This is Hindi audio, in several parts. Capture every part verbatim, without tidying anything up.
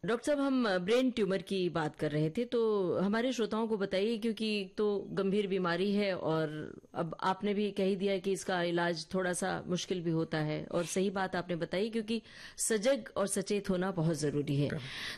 डॉक्टर साहब, हम ब्रेन ट्यूमर की बात कर रहे थे, तो हमारे श्रोताओं को बताइए, क्योंकि तो गंभीर बीमारी है और अब आपने भी कह ही दिया कि इसका इलाज थोड़ा सा मुश्किल भी होता है, और सही बात आपने बताई, क्योंकि सजग और सचेत होना बहुत जरूरी है।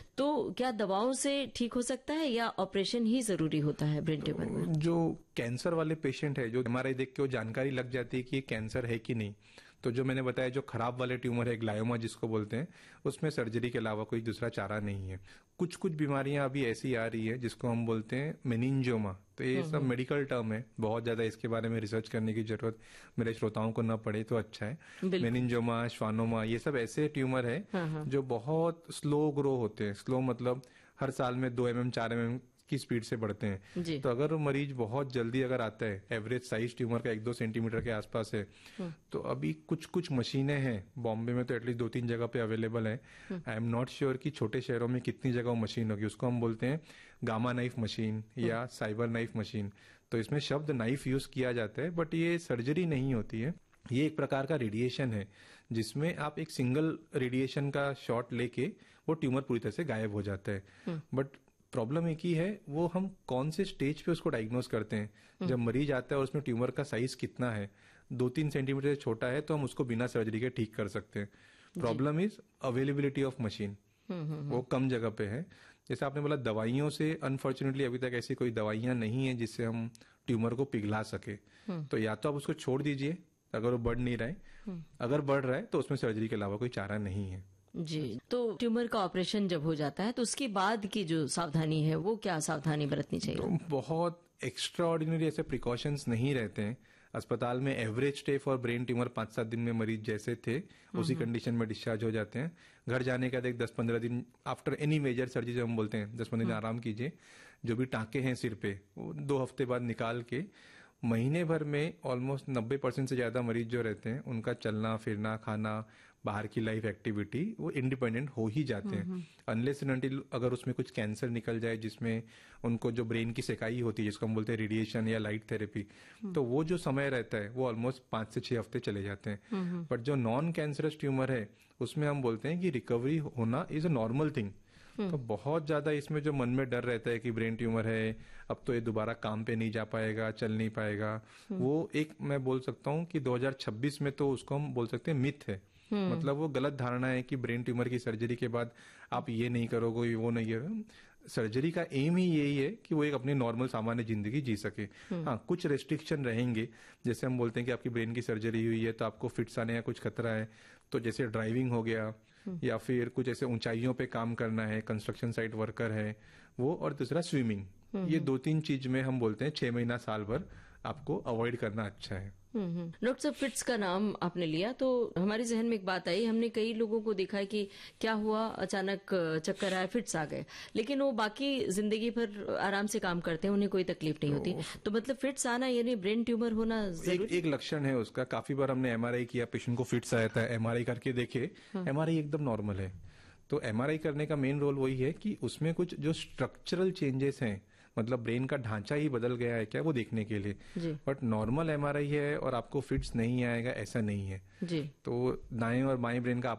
तो क्या दवाओं से ठीक हो सकता है या ऑपरेशन ही जरूरी होता है ब्रेन ट्यूमर में? जो कैंसर वाले पेशेंट है, जो एमआरआई देख के वो जानकारी लग जाती है कि ये कैंसर है कि नहीं, तो जो मैंने बताया जो खराब वाले ट्यूमर है, ग्लायोमा जिसको बोलते हैं, उसमें सर्जरी के अलावा कोई दूसरा चारा नहीं है। कुछ कुछ बीमारियां अभी ऐसी आ रही है जिसको हम बोलते हैं मेनिंजियोमा। तो ये सब मेडिकल टर्म है, बहुत ज्यादा इसके बारे में रिसर्च करने की जरूरत मेरे श्रोताओं को न पड़े तो अच्छा है। मेनिंजियोमा, श्वानोमा, ये सब ऐसे ट्यूमर है जो बहुत स्लो ग्रो होते हैं। स्लो मतलब हर साल में दो एम एम चार एम एम की स्पीड से बढ़ते हैं। तो अगर मरीज बहुत जल्दी अगर आता है, एवरेज साइज ट्यूमर का एक दो सेंटीमीटर के आसपास है, तो अभी कुछ कुछ मशीनें हैं बॉम्बे में, तो एटलीस्ट दो तीन जगह पे अवेलेबल है। आई एम नॉट श्योर कि छोटे शहरों में कितनी जगह वो मशीन होगी। उसको हम बोलते हैं गामा नाइफ मशीन या साइबर नाइफ मशीन। तो इसमें शब्द नाइफ यूज किया जाता है, बट ये सर्जरी नहीं होती है। ये एक प्रकार का रेडिएशन है जिसमें आप एक सिंगल रेडिएशन का शॉट लेके वो ट्यूमर पूरी तरह से गायब हो जाता है। बट प्रॉब्लम एक ही है, वो हम कौन से स्टेज पे उसको डायग्नोज करते हैं। जब मरीज आता है और उसमें ट्यूमर का साइज कितना है, दो तीन सेंटीमीटर से छोटा है, तो हम उसको बिना सर्जरी के ठीक कर सकते हैं। Problem is availability of machine, वो कम जगह पे है। जैसे आपने बोला दवाइयों से, अनफॉर्चुनेटली अभी तक ऐसी कोई दवाइयां नहीं है जिससे हम ट्यूमर को पिघला सके। तो या तो आप उसको छोड़ दीजिए अगर वो बढ़ नहीं रहा है, अगर बढ़ रहा है तो उसमें सर्जरी के अलावा कोई चारा नहीं है। जी, तो ट्यूमर का ऑपरेशन जब हो जाता है तो उसके बाद की जो सावधानी है वो क्या सावधानी बरतनी चाहिए? तो बहुत एक्स्ट्रा ऑर्डिनरी ऐसे प्रिकॉशंस नहीं रहते हैं। अस्पताल में average stay for brain tumour पांच सात दिन में मरीज जैसे थे उसी कंडीशन में डिस्चार्ज हो जाते हैं। घर जाने के बाद एक दस पंद्रह दिन आफ्टर एनी मेजर सर्जरी जो हम बोलते हैं, दस पंद्रह दिन आराम कीजिए। जो भी टांके हैं सिर पे वो दो हफ्ते बाद निकाल के, महीने भर में ऑलमोस्ट नब्बे परसेंट से ज्यादा मरीज जो रहते हैं उनका चलना फिरना, खाना, बाहर की लाइफ एक्टिविटी वो इंडिपेंडेंट हो ही जाते हैं। अनलेस एंड अनटिल अगर उसमें कुछ कैंसर निकल जाए जिसमें उनको जो ब्रेन की सेकाई होती है, जिसको हम बोलते हैं रेडिएशन या लाइट थेरेपी, तो वो जो समय रहता है वो ऑलमोस्ट पांच से छह हफ्ते चले जाते हैं। बट जो नॉन कैंसरस ट्यूमर है उसमें हम बोलते हैं कि रिकवरी होना इज अ नॉर्मल थिंग। तो बहुत ज्यादा इसमें जो मन में डर रहता है कि ब्रेन ट्यूमर है, अब तो ये दोबारा काम पे नहीं जा पाएगा, चल नहीं पाएगा, वो एक मैं बोल सकता हूँ कि दो हज़ार छब्बीस में तो उसको हम बोल सकते हैं मिथ है। मतलब वो गलत धारणा है कि ब्रेन ट्यूमर की सर्जरी के बाद आप ये नहीं करोगे, वो नहीं है। सर्जरी का एम ही यही है कि वो एक अपनी नॉर्मल सामान्य जिंदगी जी सके। हाँ, कुछ रेस्ट्रिक्शन रहेंगे, जैसे हम बोलते हैं कि आपकी ब्रेन की सर्जरी हुई है तो आपको फिट्स आने का कुछ खतरा है, तो जैसे ड्राइविंग हो गया या फिर कुछ ऐसे ऊंचाइयों पे काम करना है, कंस्ट्रक्शन साइट वर्कर है वो, और दूसरा स्विमिंग। ये दो तीन चीज में हम बोलते हैं छह महीना साल भर आपको अवॉइड करना अच्छा है। डॉक्टर साहब, फिट्स का नाम आपने लिया तो हमारे जहन में एक बात आई। हमने कई लोगों को देखा है कि क्या हुआ, अचानक चक्कर आया, फिट्स आ गए, लेकिन वो बाकी जिंदगी भर आराम से काम करते हैं, उन्हें कोई तकलीफ नहीं होती। तो मतलब फिट्स आना यानी ब्रेन ट्यूमर होना जरूरी? एक, एक लक्षण है उसका। काफी बार हमने एमआरआई किया, पेशेंट को फिट्स आया था, एमआरआई करके देखे, एमआरआई एकदम नॉर्मल है। तो एमआरआई करने का मेन रोल वही है कि उसमें कुछ जो स्ट्रक्चरल चेंजेस हैं, मतलब ब्रेन का ढांचा ही बदल गया है क्या, वो देखने के लिए। बट नॉर्मल एमआरआई है और आपको फिट्स नहीं आएगा ऐसा नहीं है। जी। तो दाएं और बाएं ब्रेन का